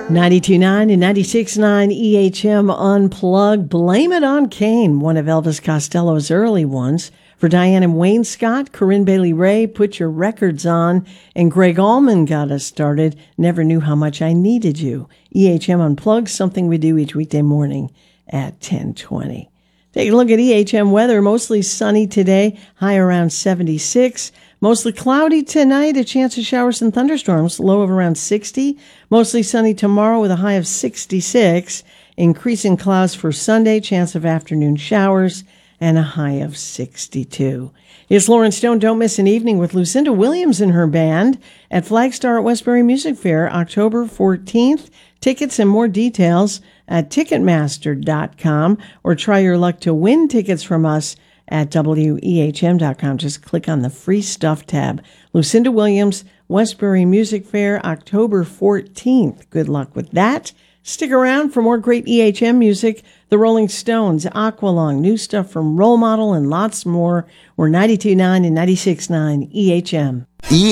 92.9 and 96.9 EHM Unplugged. Blame It on Kane, one of Elvis Costello's early ones. For Diane and Wayne Scott, Corinne Bailey Ray, Put Your Records On, and Greg Allman got us started. Never Knew How Much I Needed You. EHM Unplugged, something we do each weekday morning at 10:20. Take a look at EHM weather. Mostly sunny today, high around 76. Mostly cloudy tonight, a chance of showers and thunderstorms, low of around 60. Mostly sunny tomorrow with a high of 66. Increasing clouds for Sunday, chance of afternoon showers, and a high of 62. It's Lauren Stone. Don't miss an evening with Lucinda Williams and her band at Flagstar at Westbury Music Fair, October 14th. Tickets and more details at Ticketmaster.com, or try your luck to win tickets from us at WEHM.com. Just click on the free stuff tab. Lucinda Williams, Westbury Music Fair, October 14th. Good luck with that. Stick around for more great EHM music. The Rolling Stones, Aqualung, new stuff from Role Model, and lots more. We're 92.9 and 96.9 EHM.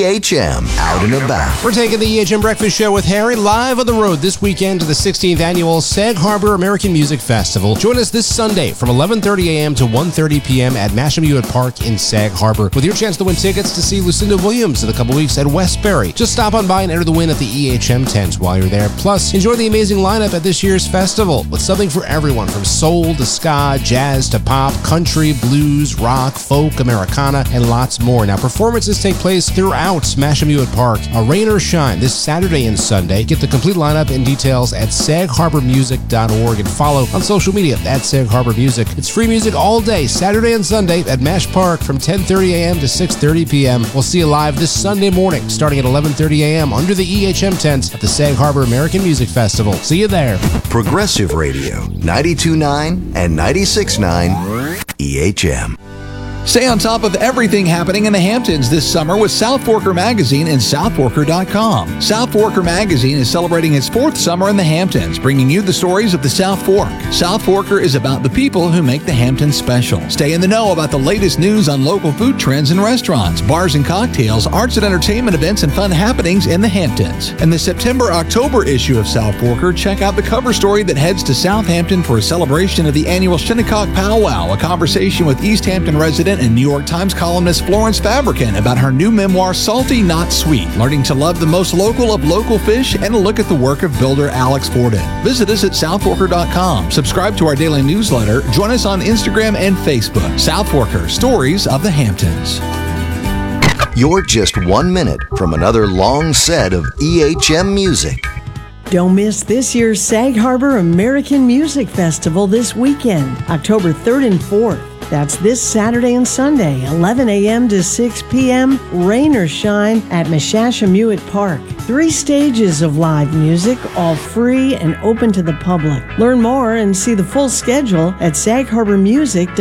EHM Out and About. We're taking the EHM Breakfast Show with Harry live on the road this weekend to the 16th Annual Sag Harbor American Music Festival. Join us this Sunday from 11:30 a.m. to 1:30 p.m. at Massachusetts Park in Sag Harbor with your chance to win tickets to see Lucinda Williams in a couple weeks at Westbury. Just stop on by and enter the win at the EHM tent while you're there. Plus, enjoy the amazing lineup at this year's festival with something for everyone from soul to ska, jazz to pop, country, blues, rock, folk, Americana, and lots more. Now, performances take place throughout Massachusetts Park, a rain or shine, this Saturday and Sunday. Get the complete lineup and details at sagharbormusic.org and follow on social media at Sag Harbor Music. It's free music all day, Saturday and Sunday at Mash Park from 10:30 a.m. to 6:30 p.m. We'll see you live this Sunday morning, starting at 11:30 a.m. under the EHM tent at the Sag Harbor American Music Festival. See you there. Progressive Radio, 92.9 and 96.9 EHM. Stay on top of everything happening in the Hamptons this summer with South Forker Magazine and SouthForker.com. South Forker Magazine is celebrating its 4th summer in the Hamptons, bringing you the stories of the South Fork. South Forker is about the people who make the Hamptons special. Stay in the know about the latest news on local food trends and restaurants, bars and cocktails, arts and entertainment events, and fun happenings in the Hamptons. In the September-October issue of South Forker, check out the cover story that heads to Southampton for a celebration of the annual Shinnecock Powwow, a conversation with East Hampton resident and New York Times columnist Florence Fabricant about her new memoir, Salty Not Sweet, learning to love the most local of local fish, and a look at the work of builder Alex Forden. Visit us at southforker.com. Subscribe to our daily newsletter. Join us on Instagram and Facebook. South Forker, Stories of the Hamptons. You're just 1 minute from another long set of EHM music. Don't miss this year's Sag Harbor American Music Festival this weekend, October 3rd and 4th. That's this Saturday and Sunday, 11 a.m. to 6 p.m., rain or shine, at Massachusetts Park. 3 stages of live music, all free and open to the public. Learn more and see the full schedule at sagharbormusic.org.